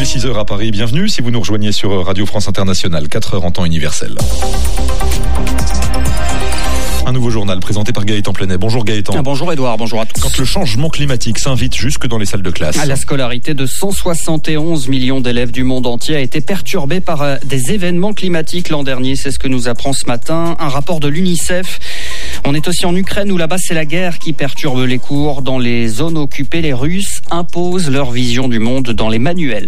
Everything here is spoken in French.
6h à Paris, bienvenue si vous nous rejoignez sur Radio France Internationale, 4h en temps universel. Un nouveau journal présenté par Gaëtan Plenet. Bonjour Gaëtan. Bonjour Edouard, bonjour à tous. Quand le changement climatique s'invite jusque dans les salles de classe. La scolarité de 171 millions d'élèves du monde entier a été perturbée par des événements climatiques l'an dernier. C'est ce que nous apprend ce matin un rapport de l'UNICEF. On est aussi en Ukraine où là-bas c'est la guerre qui perturbe les cours. Dans les zones occupées, les Russes imposent leur vision du monde dans les manuels.